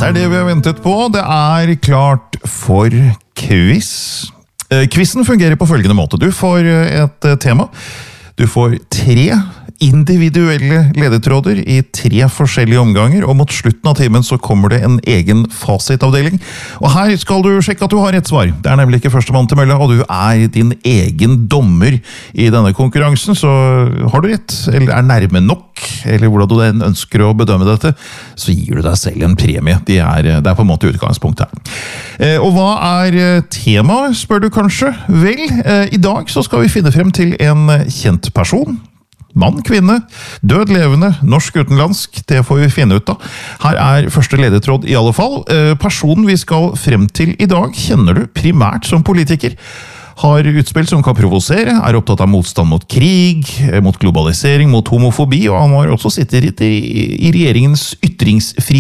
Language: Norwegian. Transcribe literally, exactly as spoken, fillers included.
Dette er det vi har ventet på. Det er klart for quiz. Quizen fungerer på følgende måte. Du får et tema. Du får tre individuelle ledetråder i tre forskjellige omganger, og mot slutten av timen så kommer det en egen fasitavdeling. Og her skal du sjekke at du har rett svar. Det er nemlig ikke førstemann til mølla, og du er din egen dommer i denne konkurransen, så har du rett, eller er nærme nok, eller hvordan du den ønsker å bedømme dette, så gir du deg selv en premie. Det er, det er på en måte utgangspunkt her. Og hva er temaet, spør du kanskje? Vel, i dag så skal vi finne frem til en kjent person. Mann, kvinne, død, levende, norsk, utenlandsk, det får vi finne ut av. Her er første ledetråd i alle fall. Personen vi skal frem til i dag kjenner du primært som politiker. Har utspill som kan provosere, er opptatt av motstand mot krig, mot globalisering, mot homofobi, og han har også sittet i regjeringens ytringsfrihet.